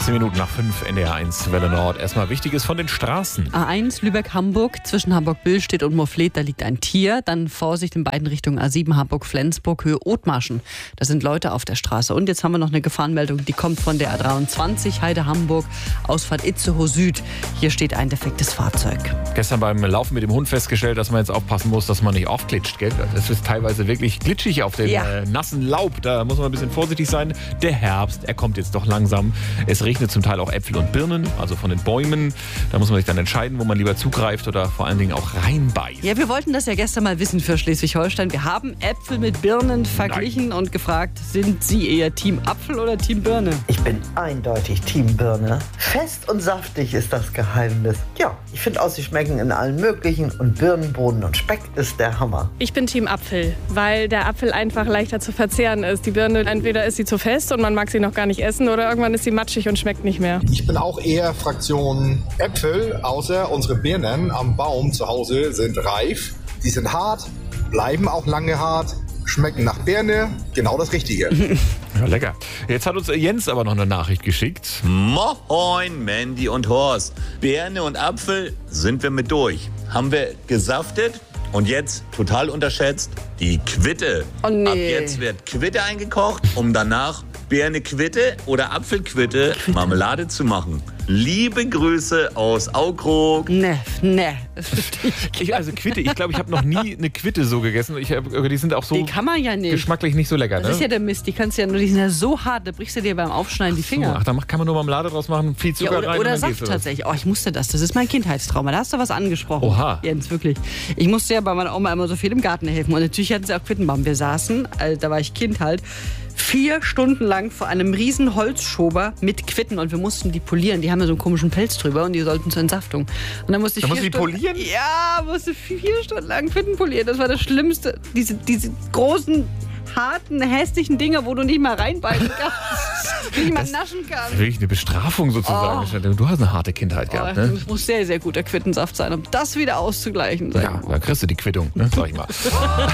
15 Minuten nach 5 NDR1 Welle Nord. Erstmal Wichtiges von den Straßen. A1 Lübeck-Hamburg, zwischen Hamburg-Billstedt und Moorfleet, da liegt ein Tier. Dann Vorsicht in beiden Richtungen A7 Hamburg-Flensburg, Höhe Othmarschen. Da sind Leute auf der Straße. Und jetzt haben wir noch eine Gefahrenmeldung, die kommt von der A23 Heide-Hamburg, Ausfahrt Itzehoe Süd. Hier steht ein defektes Fahrzeug. Gestern beim Laufen mit dem Hund festgestellt, dass man jetzt aufpassen muss, dass man nicht aufglitscht. Gell? Es ist teilweise wirklich glitschig auf dem nassen Laub. Da muss man ein bisschen vorsichtig sein. Der Herbst, er kommt jetzt doch langsam. Es regnet zum Teil auch Äpfel und Birnen, also von den Bäumen. Da muss man sich dann entscheiden, wo man lieber zugreift oder vor allen Dingen auch reinbeißt. Ja, wir wollten das ja gestern mal wissen für Schleswig-Holstein. Wir haben Äpfel mit Birnen verglichen und gefragt, sind Sie eher Team Apfel oder Team Birne? Ich bin eindeutig Team Birne. Fest und saftig ist das Geheimnis. Ja, ich finde auch, sie schmecken in allen möglichen und Birnen, Bohnen und Speck ist der Hammer. Ich bin Team Apfel, weil der Apfel einfach leichter zu verzehren ist. Die Birne, entweder ist sie zu fest und man mag sie noch gar nicht essen oder irgendwann ist sie matschig und schmeckt nicht mehr. Ich bin auch eher Fraktion Äpfel, außer unsere Birnen am Baum zu Hause sind reif. Die sind hart, bleiben auch lange hart, schmecken nach Birne, genau das Richtige. Ja, lecker. Jetzt hat uns Jens aber noch eine Nachricht geschickt. Moin, Mandy und Horst. Birne und Apfel sind wir mit durch. Haben wir gesaftet und jetzt, total unterschätzt, die Quitte. Oh nee. Ab jetzt wird Quitte eingekocht, um danach Birne Quitte oder Apfelquitte Marmelade zu machen. Liebe Grüße aus Aukrog. Ne. Also Quitte, ich glaube, ich habe noch nie eine Quitte so gegessen. Die sind auch so Die kann man ja nicht. geschmacklich nicht so lecker. Das ist ja der Mist. Die sind ja so hart, da brichst du dir beim Aufschneiden die Finger. Ach, da kann man nur Marmelade draus machen, viel Zucker rein. Oder und dann Saft tatsächlich. Oh, ich musste das. Das ist mein Kindheitstrauma. Da hast du was angesprochen. Oha. Jens, wirklich. Ich musste ja bei meiner Oma immer so viel im Garten helfen. Und natürlich hatten sie auch Quittenbaum. Wir saßen, da war ich Kind halt, 4 Stunden lang vor einem riesen Holzschober mit Quitten und wir mussten die polieren. Die haben ja so einen komischen Pelz drüber und die sollten zur Entsaftung. Und dann musste ich musst du die polieren? Ja, musste 4 Stunden lang Quitten polieren. Das war das Schlimmste. Diese großen, harten, hässlichen Dinger, wo du nicht mal reinbeißen kannst. nicht mal naschen kannst. Das ist wirklich eine Bestrafung sozusagen. Du hast eine harte Kindheit gehabt, ne? Das muss sehr, sehr guter Quittensaft sein, um das wieder auszugleichen. Ja, da kriegst du die Quittung, ne? Sag ich mal.